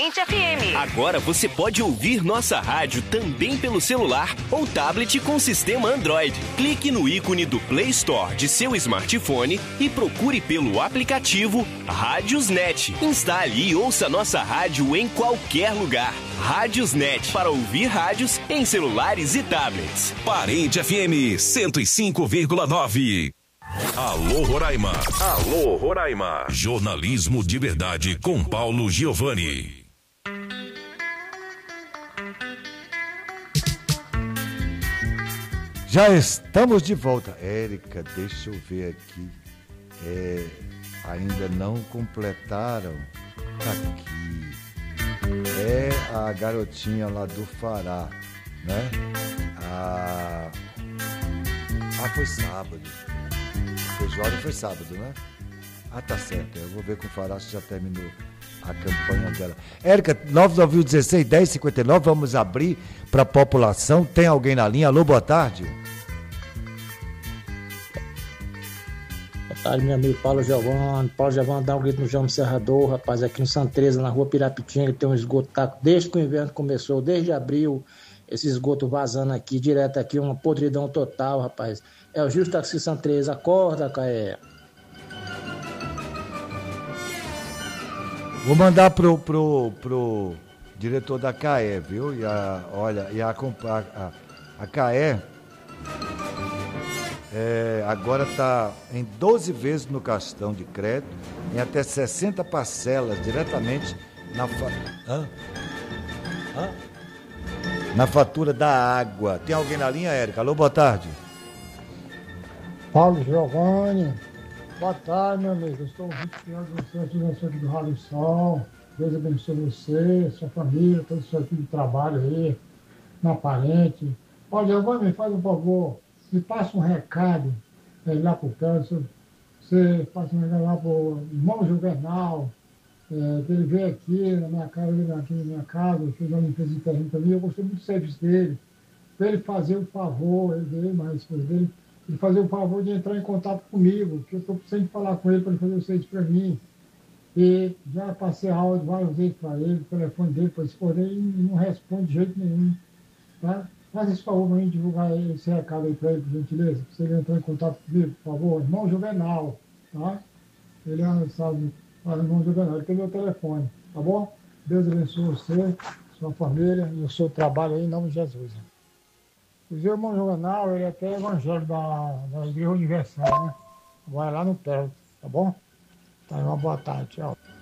Parente FM. Agora você pode ouvir nossa rádio também pelo celular ou tablet com sistema Android. Clique no ícone do Play Store de seu smartphone e procure pelo aplicativo Rádiosnet. Instale e ouça nossa rádio em qualquer lugar. Rádiosnet, para ouvir rádios em celulares e tablets. Parente FM 105,9. Alô Roraima. Alô Roraima. Jornalismo de verdade com Paulo Giovanni. Já estamos de volta. Érica, deixa eu ver aqui. Ainda não completaram. Tá aqui. É a garotinha lá do Fará, né? Foi sábado. O Feijoada foi sábado, né? Tá certo. Eu vou ver com o Fará se já terminou a campanha dela. Érica, 99116-1059, vamos abrir para a população. Tem alguém na linha? Alô, boa tarde. Boa tarde, meu amigo Paulo Giovanni. Paulo Giovanni dá um grito no João Serrador, rapaz, aqui no Santreza, na rua Pirapitinga, tem um esgoto, tá, desde que o inverno começou, desde abril, esse esgoto vazando aqui, direto aqui, uma podridão total, rapaz. É o Justo Taxi Santreza, acorda, Caé. Vou mandar pro diretor da CAE, viu? A CAE agora está em 12 vezes no cartão de crédito, em até 60 parcelas diretamente na fatura da água. Tem alguém na linha, Érica? Alô, boa tarde. Paulo Giovanni, boa tarde, meu amigo. Eu estou muito fiel de você aqui do Rádio Sol. Deus abençoe você, sua família, todo o seu equipe de trabalho aí, na Parente. Paulo Giovanni, me faz um favor, me passa um recado lá pro Câncer. Você passa um recado lá pro irmão Juvenal, que ele veio aqui na minha casa, fez uma limpeza de terreno para mim. Eu gostei muito do serviço dele. Para ele fazer o favor, ele veio, mas esposa dele, ele fazer o favor de entrar em contato comigo, que eu estou precisando falar com ele para ele fazer o serviço para mim. E já passei áudio várias vezes para ele, o telefone dele, para esposa dele, e não responde de jeito nenhum. Tá? Faz esse favor para mim divulgar esse recado aí para ele, por gentileza. Se ele entrar em contato comigo, por favor. Irmão Juvenal, tá? Ele sabe, irmão Juvenal, ele tem meu telefone, tá bom? Deus abençoe você, sua família e o seu trabalho aí, em nome de Jesus. O seu irmão Juvenal, ele é até evangélico da Igreja Universal, né? Vai lá no perto, tá bom? Tá, uma boa tarde, tchau.